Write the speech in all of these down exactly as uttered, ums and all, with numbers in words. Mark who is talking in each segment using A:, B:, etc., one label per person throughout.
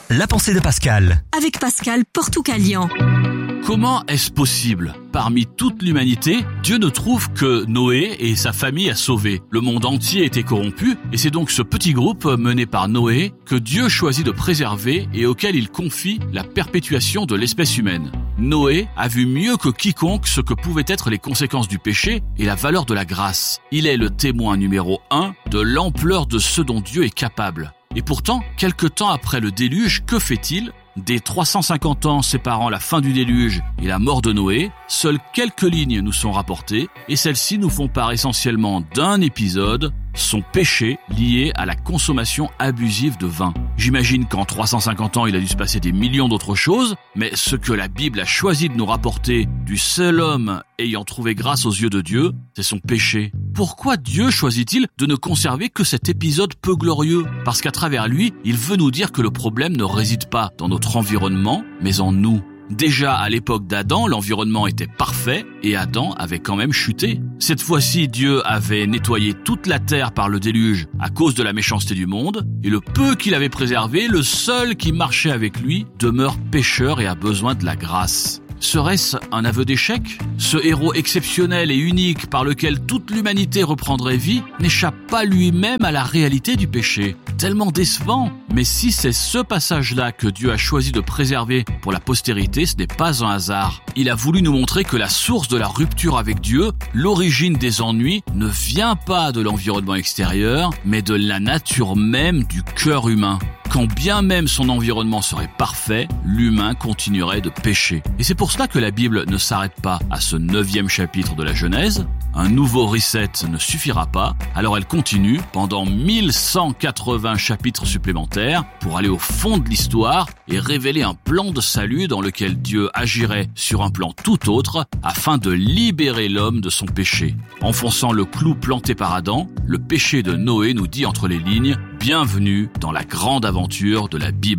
A: La pensée de Pascal.
B: Avec Pascal Portucalian.
C: Comment est-ce possible ? Parmi toute l'humanité, Dieu ne trouve que Noé et sa famille à sauver. Le monde entier était corrompu et c'est donc ce petit groupe mené par Noé que Dieu choisit de préserver et auquel il confie la perpétuation de l'espèce humaine. Noé a vu mieux que quiconque ce que pouvaient être les conséquences du péché et la valeur de la grâce. Il est le témoin numéro un de l'ampleur de ce dont Dieu est capable. Et pourtant, quelque temps après le déluge, que fait-il ? Des trois cent cinquante ans séparant la fin du déluge et la mort de Noé, seules quelques lignes nous sont rapportées et celles-ci nous font part essentiellement d'un épisode, son péché lié à la consommation abusive de vin. J'imagine qu'en trois cent cinquante ans, il a dû se passer des millions d'autres choses, mais ce que la Bible a choisi de nous rapporter du seul homme ayant trouvé grâce aux yeux de Dieu, c'est son péché. Pourquoi Dieu choisit-il de ne conserver que cet épisode peu glorieux ? Parce qu'à travers lui, il veut nous dire que le problème ne réside pas dans notre environnement, mais en nous. Déjà à l'époque d'Adam, l'environnement était parfait et Adam avait quand même chuté. Cette fois-ci, Dieu avait nettoyé toute la terre par le déluge à cause de la méchanceté du monde et le peu qu'il avait préservé, le seul qui marchait avec lui, demeure pécheur et a besoin de la grâce. Serait-ce un aveu d'échec ? Ce héros exceptionnel et unique par lequel toute l'humanité reprendrait vie n'échappe pas lui-même à la réalité du péché. Tellement décevant. Mais si c'est ce passage-là que Dieu a choisi de préserver pour la postérité, ce n'est pas un hasard. Il a voulu nous montrer que la source de la rupture avec Dieu, l'origine des ennuis, ne vient pas de l'environnement extérieur, mais de la nature même du cœur humain. Quand bien même son environnement serait parfait, l'humain continuerait de pécher. Et c'est pour cela que la Bible ne s'arrête pas à ce neuvième chapitre de la Genèse. Un nouveau reset ne suffira pas, alors elle continue pendant mille cent quatre-vingts chapitres supplémentaires pour aller au fond de l'histoire et révéler un plan de salut dans lequel Dieu agirait sur un plan tout autre afin de libérer l'homme de son péché. Enfonçant le clou planté par Adam, le péché de Noé nous dit entre les lignes « Bienvenue dans la grande aventure de la Bible ».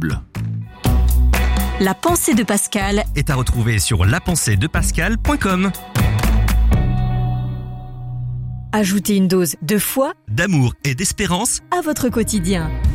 B: La pensée de Pascal
A: Est à retrouver sur la pensée de pascal point com.
B: Ajoutez une dose de foi
A: D'amour et d'espérance
B: à votre quotidien.